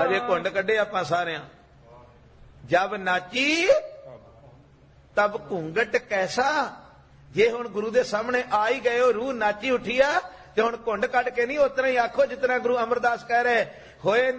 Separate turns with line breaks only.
ਜੇ ਘੁੰਡ ਕੱਢੇ ਆਪਾਂ ਸਾਰਿਆਂ। ਜਬ ਨਾਚੀ ਤਬ ਘੂੰਗਟ ਕੈਸਾ। ਜੇ ਹੁਣ ਗੁਰੂ ਦੇ ਸਾਹਮਣੇ ਆ ਹੀ ਗਏ ਹੋ, ਰੂਹ ਨਾਚੀ ਉੱਠੀ ਆ, ਤੇ ਹੁਣ ਘੁੰਡ ਕੱਢ ਕੇ ਨਹੀਂ, ਉਤਨਾ ਹੀ ਆਖੋ ਜਿਤਨਾ ਗੁਰੂ ਅਮਰਦਾਸ ਕਹਿ ਰਹੇ ਹੋਏ